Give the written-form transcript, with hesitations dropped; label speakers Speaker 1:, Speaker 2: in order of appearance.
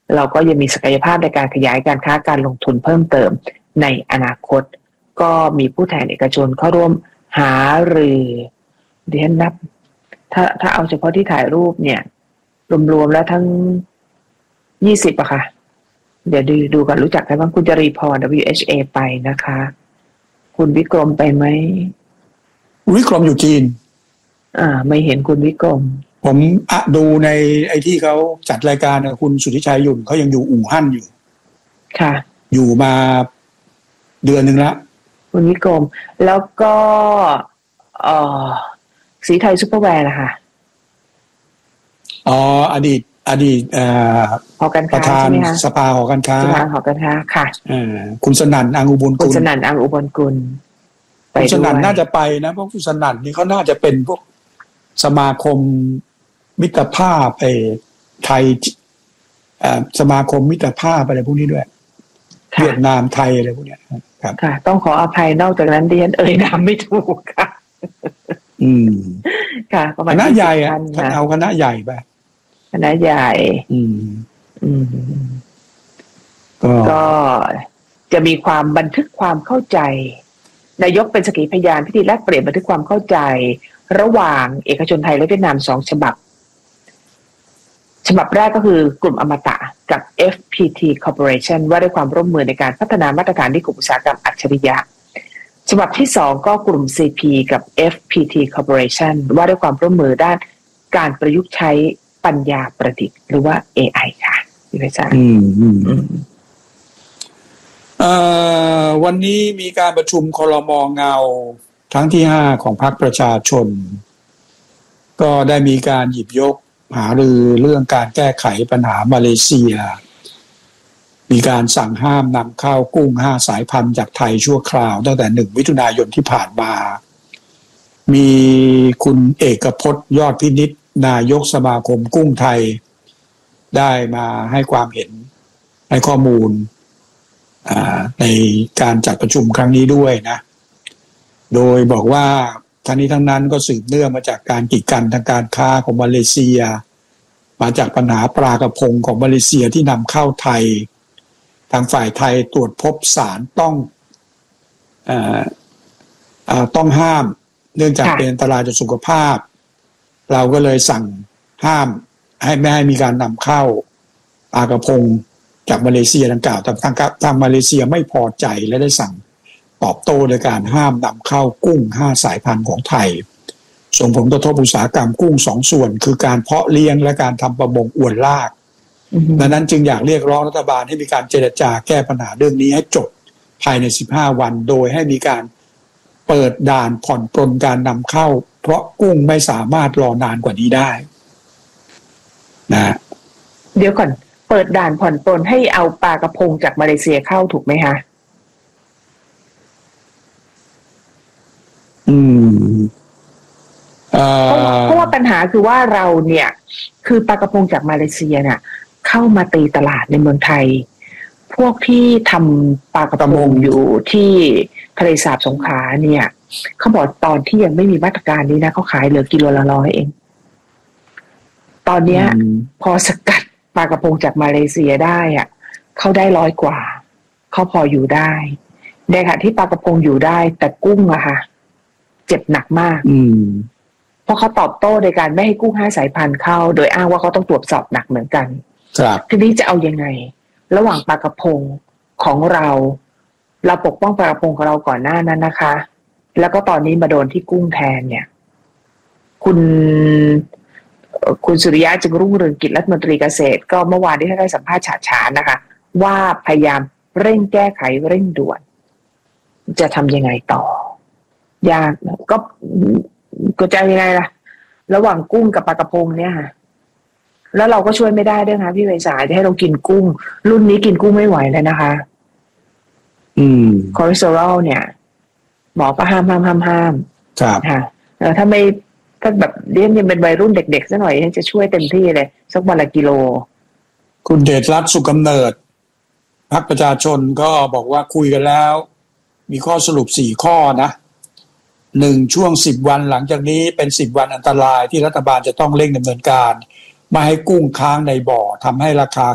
Speaker 1: เราก็ยังมีศักยภาพในการขยายการค้าการลงทุนเพิ่มเติมในอนาคตก็มีผู้แทนเอกชนเข้าร่วมหารือเดี๋ยวนับถ้าเอาเฉพาะที่ถ่ายรูปเนี่ยรวมๆแล้วทั้ง20อะค่ะเดี๋ยวดูกันรู้จักใครบ้างคุณจรีพร WHA ไปนะคะคุณวิกรมไปไหม
Speaker 2: วิกรมอยู่จีน
Speaker 1: ไม่เห็นคุณวิกรม
Speaker 2: ผมดูในไอ้ที่เขาจัดรายการคุณสุทธิชัยหยุ่นเขายังอยู่อู่ฮั่นอยู่
Speaker 1: ค่ะ
Speaker 2: อยู่มาเดือนนึงแล้ว
Speaker 1: คุณวิกรมแล้วก็สีไทยซุปเปอร์แวร์นะคะ
Speaker 2: อดีต
Speaker 1: หอการค้า
Speaker 2: ประธานสภาหอการค้า
Speaker 1: หอการค้าค่ะ
Speaker 2: คุณสนั่นอังอุบลกุล
Speaker 1: คุณสนั่นอังอุบลกุล
Speaker 2: คุณสนั่นน่าจะไปนะเพราะคุณสนั่นนี่เขาน่าจะเป็นพวกสมาคมมิตรภาพไทยสมาคมมิตรภาพอะไรพวกนี้ด้วยเวียดนามไทยอะไรพวกนี้ครับ
Speaker 1: ค่ะต้องขออภัยนอกจากนั้นดิฉันนามไม่ถูกค่ะค่ะ
Speaker 2: คณะใหญ่เอาคณะใหญ่ไป
Speaker 1: คณะใหญ่ก็จะมีความบันทึกความเข้าใจนายกเป็นสักขีพยานพิธีแลกเปลี่ยนบันทึกความเข้าใจระหว่างเอกชนไทยและเวียดนาม2ฉบับฉบับแรกก็คือกลุ่มอมตะกับ FPT Corporation ว่าด้วยความร่วมมือในการพัฒนามาตรการนิคมอุตสาหกรรมอัจฉริยะฉบับที่2ก็กลุ่ม CP กับ FPT Corporation ว่าด้วยความร่วมมือด้านการประยุกต์ใช้ปัญญาประดิษฐ์หรือว่า AI ค่ะพี่เพชร
Speaker 2: วันนี้มีการประชุมครม.เงาครั้งที่5ของพรรคประชาชนก็ได้มีการหยิบยกหารือเรื่องการแก้ไขปัญหามาเลเซียมีการสั่งห้ามนำเข้ากุ้ง5สายพันธุ์จากไทยชั่วคราวตั้งแต่1มิถุนายนที่ผ่านมามีคุณเอกพจน์ยอดพินิจนายกสมาคมกุ้งไทยได้มาให้ความเห็นให้ข้อมูลในการจัดประชุมครั้งนี้ด้วยนะโดยบอกว่าทั้งนี้ทั้งนั้นก็สืบเนื่องมาจากการกีดกันทางการค้าของมาเลเซียมาจากปัญหาปลากระพงของมาเลเซียที่นำเข้าไทยทางฝ่ายไทยตรวจพบสารต้องห้ามเนื่องจากเป็นอันตรายต่อสุขภาพเราก็เลยสั่งห้ามไม่ให้มีการนำเข้าปลากระพงจากมาเลเซียดังกล่าวแต่ทางมาเลเซียไม่พอใจและได้สั่งตอบโต้โดยการห้ามนำเข้ากุ้ง5สายพันธุ์ของไทยส่งผลกระทบอุตสาหกรรมกุ้ง2ส่วนคือการเพาะเลี้ยงและการทำประมงอวนลากดังนั้นจึงอยากเรียกร้องรัฐบาลให้มีการเจรจาแก้ปัญหาเรื่องนี้ให้จบภายใน15วันโดยให้มีการเปิดด่านผ่อนปรนการนำเข้าเพราะกุ้งไม่สามารถรอนานกว่านี้ได้นะ
Speaker 1: เดี๋ยวก่อนเปิดด่านผ่อนปรนให้เอาปลากระพงจากมาเลเซียเข้าถูกไหมคะเพราะว่าปัญหาคือว่าเราเนี่ยคือปลากระพงจากมาเลเซียเนี่ยเข้ามาตีตลาดในเมืองไทยพวกที่ทำปลากระพงอยู่ที่ทะเลสาบสงขลาเนี่ยเขาบอกตอนที่ยังไม่มีมาตรการนี้นะเขาขายเหลือกิโลละ100เองตอนเนี้ยพอสกัดปลากระพงจากมาเลเซียได้อะเขาได้100กว่าเขาพออยู่ได้ในขณะที่ปลากระพงอยู่ได้แต่กุ้งอะค่ะเจ็บหนักมากเพราะเขาตอบโต้โดยการไม่ให้กุ้ง5สายพันธุ์เข้าโดยอ้างว่าเขาต้องตรวจสอบหนักเหมือนกันทีนี้จะเอายังไงระหว่างปลากระพงของเราปกป้องปลากระพงของเราก่อนหน้านั้นนะคะแล้วก็ตอนนี้มาโดนที่กุ้งแทนเนี่ยคุณสุริยะจึงรุ่งเรืองกิจรัฐมนตรีเกษตรก็เมื่อวานที่ได้สัมภาษณ์ฉานนะคะว่าพยายามเร่งแก้ไขเร่งด่วนจะทำยังไงต่อยากก็จะยังไงล่ะระหว่างกุ้งกับปลากระพงเนี่ยค่ะแล้วเราก็ช่วยไม่ได้ด้วยค่ะพี่ไพศาลจะให้เรากินกุ้งรุ่นนี้กินกุ้งไม่ไหวเลยนะคะคอเลสเตอรอลเนี่ยหมอก็ห้าม
Speaker 2: ครับ
Speaker 1: ค่ะถ้าแบบเรียนยังเป็นวัยรุ่นเด็กๆซะหน่อยจะช่วยเต็มที่เลยสักวันละกิโล
Speaker 2: คุณเดชรัตน์สุขกำเนิดพรรคประชาชนก็บอกว่าคุยกันแล้วมีข้อสรุป4ข้อนะ1ช่วง10วันหลังจากนี้เป็น10วันอันตรายที่รัฐบาลจะต้องเร่งดำเนินการไม่ให้กุ้งค้างในบ่อทำให้ราคา